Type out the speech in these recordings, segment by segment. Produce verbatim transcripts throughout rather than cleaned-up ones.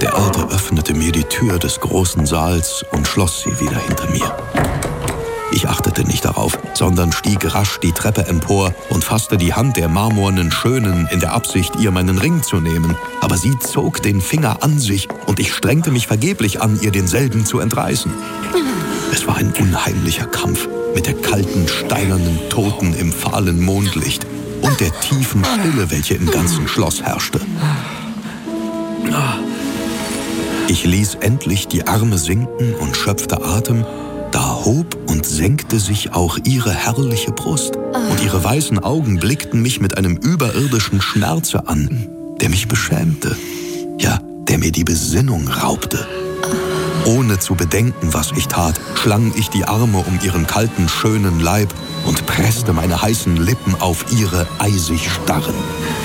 Der Alte öffnete mir die Tür des großen Saals und schloss sie wieder hinter mir. Ich achtete nicht darauf, sondern stieg rasch die Treppe empor und fasste die Hand der marmornen Schönen in der Absicht, ihr meinen Ring zu nehmen. Aber sie zog den Finger an sich und ich strengte mich vergeblich an, ihr denselben zu entreißen. Es war ein unheimlicher Kampf mit der kalten, steinernen Toten im fahlen Mondlicht und der tiefen Stille, welche im ganzen Schloss herrschte. Ich ließ endlich die Arme sinken und schöpfte Atem. Da hob und senkte sich auch ihre herrliche Brust, und ihre weißen Augen blickten mich mit einem überirdischen Schmerze an, der mich beschämte, ja, der mir die Besinnung raubte. Ohne zu bedenken, was ich tat, schlang ich die Arme um ihren kalten, schönen Leib und presste meine heißen Lippen auf ihre eisig starren.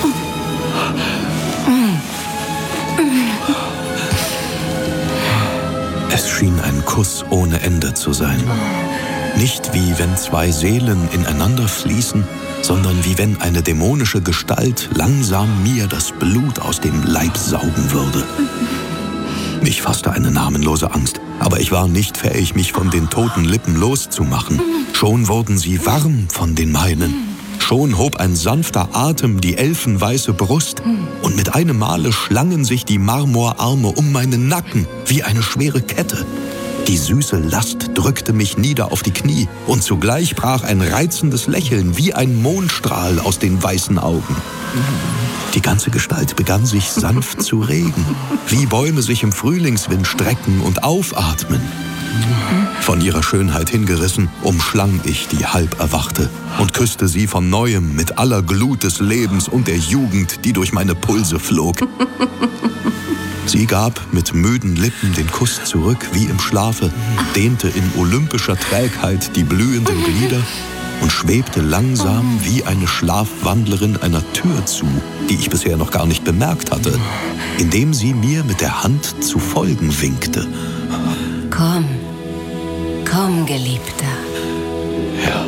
Es schien ein Kuss ohne Ende zu sein. Nicht wie wenn zwei Seelen ineinander fließen, sondern wie wenn eine dämonische Gestalt langsam mir das Blut aus dem Leib saugen würde. Mich fasste eine namenlose Angst, aber ich war nicht fähig, mich von den toten Lippen loszumachen. Schon wurden sie warm von den meinen. Schon hob ein sanfter Atem die elfenweiße Brust, und mit einem Male schlangen sich die Marmorarme um meinen Nacken wie eine schwere Kette. Die süße Last drückte mich nieder auf die Knie, und zugleich brach ein reizendes Lächeln wie ein Mondstrahl aus den weißen Augen. Die ganze Gestalt begann sich sanft zu regen, wie Bäume sich im Frühlingswind strecken und aufatmen. Von ihrer Schönheit hingerissen, umschlang ich die Halberwachte und küsste sie von Neuem mit aller Glut des Lebens und der Jugend, die durch meine Pulse flog. Sie gab mit müden Lippen den Kuss zurück wie im Schlafe, dehnte in olympischer Trägheit die blühenden Glieder und schwebte langsam wie eine Schlafwandlerin einer Tür zu, die ich bisher noch gar nicht bemerkt hatte, indem sie mir mit der Hand zu folgen winkte. Komm, komm, Geliebter. Ja.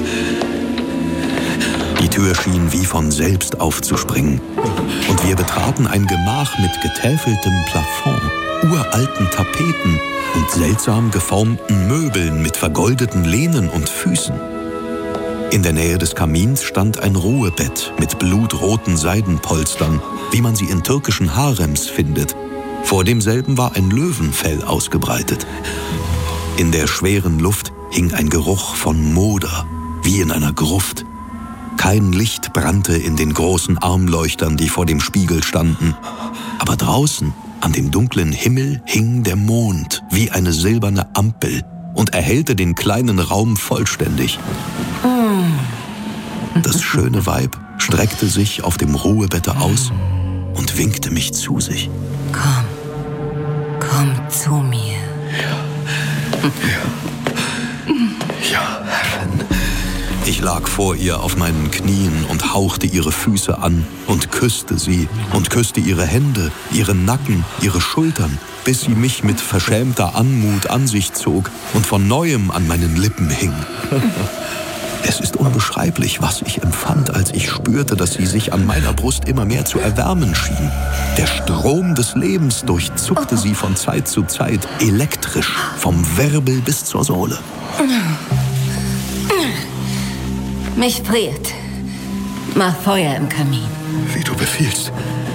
Die Tür schien wie von selbst aufzuspringen, und wir betraten ein Gemach mit getäfeltem Plafond, uralten Tapeten und seltsam geformten Möbeln mit vergoldeten Lehnen und Füßen. In der Nähe des Kamins stand ein Ruhebett mit blutroten Seidenpolstern, wie man sie in türkischen Harems findet. Vor demselben war ein Löwenfell ausgebreitet. In der schweren Luft hing ein Geruch von Moder, wie in einer Gruft. Kein Licht brannte in den großen Armleuchtern, die vor dem Spiegel standen. Aber draußen, an dem dunklen Himmel, hing der Mond wie eine silberne Ampel und erhellte den kleinen Raum vollständig. Das schöne Weib streckte sich auf dem Ruhebette aus und winkte mich zu sich. Komm, komm zu mir. Ja, ja, ja, Herrin. Ich lag vor ihr auf meinen Knien und hauchte ihre Füße an und küsste sie und küsste ihre Hände, ihren Nacken, ihre Schultern, bis sie mich mit verschämter Anmut an sich zog und von Neuem an meinen Lippen hing. Es ist unbeschreiblich, was ich empfand, als ich spürte, dass sie sich an meiner Brust immer mehr zu erwärmen schien. Der Strom des Lebens durchzuckte sie von Zeit zu Zeit, elektrisch, vom Wirbel bis zur Sohle. Mich friert. Mach Feuer im Kamin. Wie du befiehlst.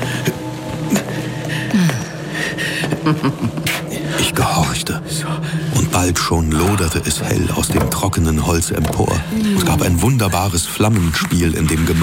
Ich gehorchte. Und bald schon loderte es hell aus dem trockenen Holz empor. Es gab ein wunderbares Flammenspiel in dem Gemach.